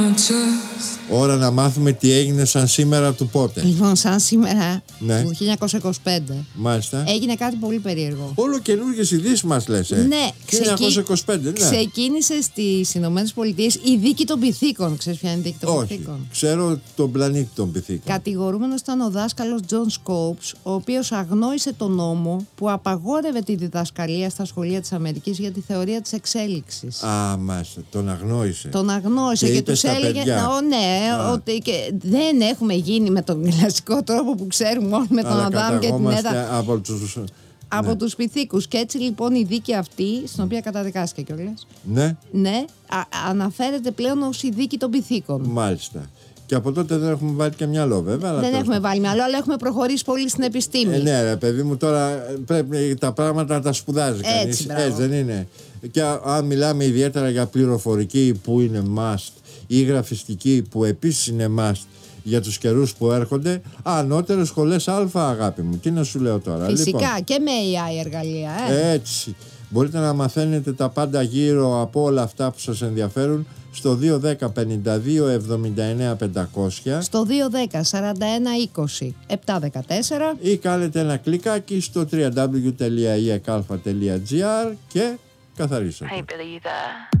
Ώρα να μάθουμε τι έγινε σαν σήμερα του πότε. Λοιπόν, σαν σήμερα, Ναι. του 1925, Μάλιστα. έγινε κάτι πολύ περίεργο. Όλο καινούργιες ειδήσεις μας λες, Ναι, 1925, ναι. ξεκίνησε στις Ηνωμένες Πολιτείες η δίκη των πυθίκων. Ξέρεις ποια είναι η δίκη των Όχι, πυθίκων? ξέρω τον πλανήτη των πυθίκων. Κατηγορούμενος ήταν ο δάσκαλος Τζον Σκόπς, ο οποίος αγνόησε τον νόμο που απαγόρευε τη διδασκαλία στα σχολεία της Αμερικής για τη θεωρία της εξέλιξης. Α, μάλιστα, τον αγνόησε. Τον αγνόησε και είπε τους στα έλεγε παιδιά. ότι και δεν έχουμε γίνει με τον κλασικό τρόπο που ξέρουμε όλοι με τον Αλλά Αδάμ και την Εύα από ναι. τους πυθίκους. Και έτσι λοιπόν η δίκη αυτή, στην οποία καταδικάστηκε κιόλας, Ναι, ναι, αναφέρεται πλέον ως η δίκη των πυθίκων. μάλιστα. Και από τότε δεν έχουμε βάλει και μυαλό, βέβαια. Αλλά Δεν τέλος έχουμε βάλει μυαλό, αλλά έχουμε προχωρήσει πολύ στην επιστήμη. ναι, ρε παιδί μου, τώρα πρέπει τα πράγματα να τα σπουδάζει κανείς. μπράβο. Δεν είναι. Και αν μιλάμε ιδιαίτερα για πληροφορική που είναι must ή γραφιστική που επίσης είναι must για τους καιρούς που έρχονται, ανώτερες σχολές Α, αγάπη μου. Τι να σου λέω τώρα. Φυσικά Λοιπόν, και με AI εργαλεία. έτσι. Μπορείτε να μαθαίνετε τα πάντα γύρω από όλα αυτά που σας ενδιαφέρουν στο 210 52 79 500 Στο 210 41 20 714 ή κάνετε ένα κλικάκι στο www.ekalfa.gr και καθαρίσατε. Hey Billy, you there?